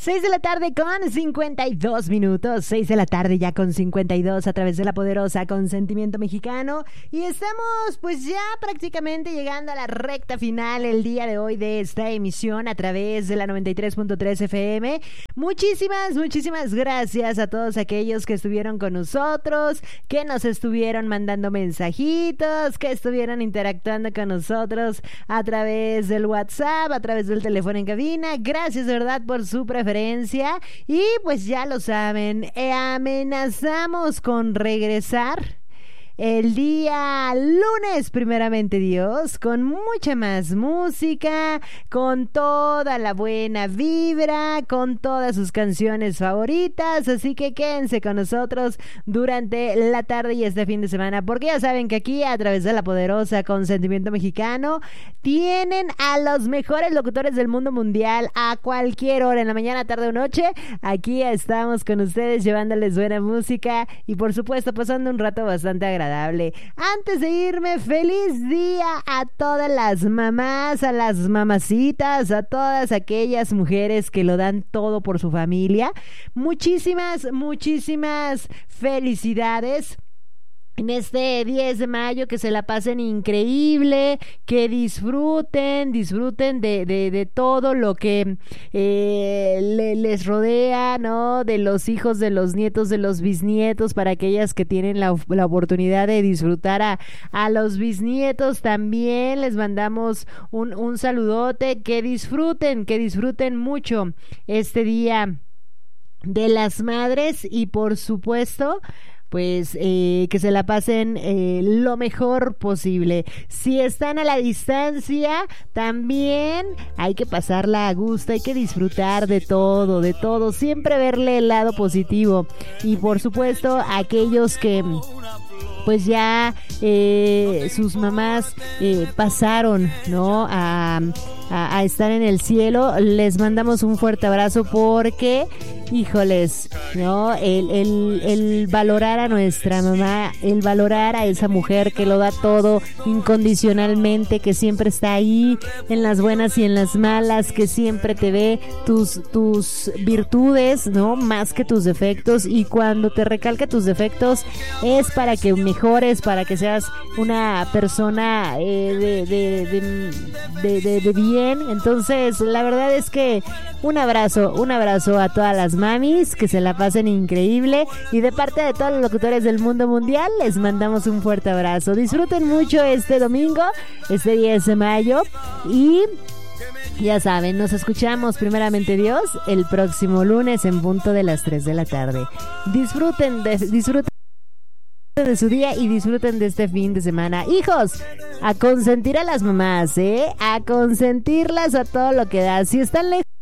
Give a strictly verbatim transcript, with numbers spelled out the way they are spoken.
seis de la tarde con cincuenta y dos minutos, seis de la tarde ya con cincuenta y dos a través de la poderosa Consentimiento Mexicano, y estamos pues ya prácticamente llegando a la recta final el día de hoy de esta emisión a través de la noventa y tres punto tres F M. Muchísimas, muchísimas gracias a todos aquellos que estuvieron con nosotros, que nos estuvieron mandando mensajitos, que estuvieron interactuando con nosotros a través del WhatsApp, a través del teléfono en cabina. Gracias de verdad por su preferencia. Y pues ya lo saben, eh, amenazamos con regresar el día lunes, primeramente Dios, con mucha más música, con toda la buena vibra, con todas sus canciones favoritas, así que quédense con nosotros durante la tarde y este fin de semana, porque ya saben que aquí a través de la poderosa Consentimiento Mexicano tienen a los mejores locutores del mundo mundial a cualquier hora, en la mañana, tarde o noche. Aquí estamos con ustedes llevándoles buena música y por supuesto pasando un rato bastante agradable. Antes de irme, feliz día a todas las mamás, a las mamacitas, a todas aquellas mujeres que lo dan todo por su familia. Muchísimas, muchísimas felicidades en este diez de mayo, que se la pasen increíble, que disfruten, disfruten de, de, de todo lo que eh, le, les rodea, ¿no? De los hijos, de los nietos, de los bisnietos, para aquellas que tienen la, la oportunidad de disfrutar a, a los bisnietos también, les mandamos un, un saludote, que disfruten, que disfruten mucho este día de las madres y por supuesto pues eh, que se la pasen eh, lo mejor posible. Si están a la distancia, también hay que pasarla a gusto, hay que disfrutar de todo, de todo, siempre verle el lado positivo. Y por supuesto, aquellos que pues ya eh, sus mamás eh, pasaron, ¿no? A, a, a estar en el cielo, les mandamos un fuerte abrazo porque, híjoles, ¿no? El, el, el valorar a nuestra mamá, el valorar a esa mujer que lo da todo incondicionalmente, que siempre está ahí en las buenas y en las malas, que siempre te ve tus, tus virtudes, ¿no? Más que tus defectos, y cuando te recalca tus defectos es para que mejores, para que seas una persona eh, de, de, de, de, de, de bien. Entonces la verdad es que un abrazo, un abrazo a todas las mamis, que se la pasen increíble, y de parte de todos los locutores del mundo mundial les mandamos un fuerte abrazo. Disfruten mucho este domingo, este diez de mayo, y ya saben, nos escuchamos primeramente Dios el próximo lunes en punto de las tres de la tarde. Disfruten de, disfruten de su día y disfruten de este fin de semana. Hijos, a consentir a las mamás, ¿eh? A consentirlas a todo lo que da. Si están lejos